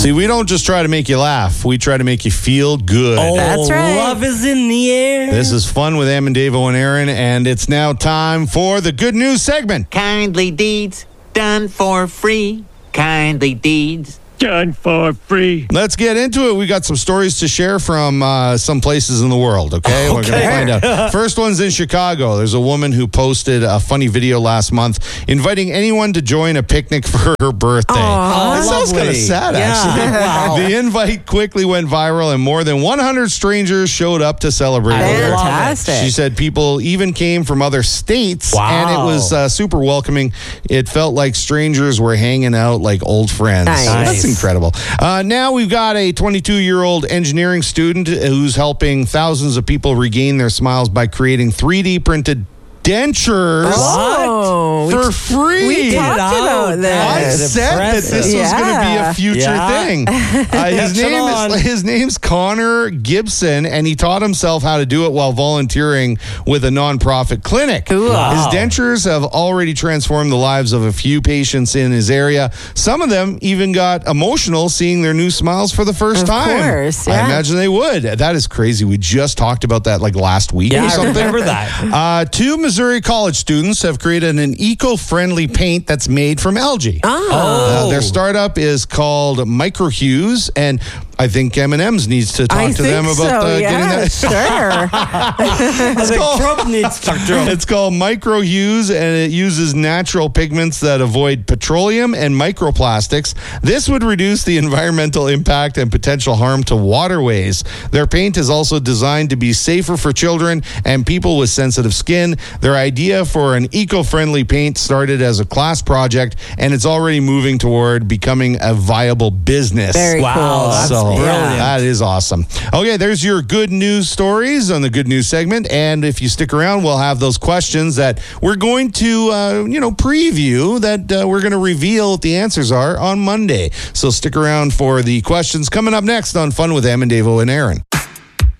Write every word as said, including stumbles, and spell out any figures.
See, we don't just try to make you laugh. We try to make you feel good. Oh, That's right. Love is in the air. This is Fun with Em and Davo and Aaron, and it's now time for the good news segment. Kindly deeds done for free. Kindly deeds. Done for free. Let's get into it. We got some stories to share from uh, some places in the world, okay? We're going to find out. First one's in Chicago. There's a woman who posted a funny video last month inviting anyone to join a picnic for her birthday. Aw, that sounds kind of sad, Yeah. actually. Wow. The invite quickly went viral, and more than one hundred strangers showed up to celebrate with her. Fantastic. She said people even came from other states, Wow. and it was uh, super welcoming. It felt like strangers were hanging out like old friends. Nice. That's incredible. Uh, now we've got a twenty-two-year-old engineering student who's helping thousands of people regain their smiles by creating three D printed dentures Oh, we- for free. we talked about this. I That's said that this was impressive. going to be a Yeah. future Yeah. thing. Uh, his Catch it name on. is his name's Connor Gibson, and he taught himself how to do it while volunteering with a nonprofit clinic. Cool. Wow. His dentures have already transformed the lives of a few patients in his area. Some of them even got emotional seeing their new smiles for the first Of time. course, I yeah. imagine they would. That is crazy. We just talked about that like last week Yeah, or I something. remember that. Uh, two Missouri college students have created an eco-friendly paint that's made from algae. Oh. Uh, their startup is called Microhues, and I think M and M's needs to talk I to think them about so, uh, yeah, getting that. sure. I think called- Trump needs to talk to him. It's called Microhues, and it uses natural pigments that avoid petroleum and microplastics. This would reduce the environmental impact and potential harm to waterways. Their paint is also designed to be safer for children and people with sensitive skin. Their idea for an eco-friendly paint started as a class project, and it's already moving toward becoming a viable business. Very Wow, cool. that's So brilliant. that is awesome. Okay, there's your good news stories on the good news segment. And if you stick around, we'll have those questions that we're going to, uh, you know, preview that uh, we're going to reveal what the answers are on Monday. So stick around for the questions coming up next on Fun with Em and Davo and Aaron.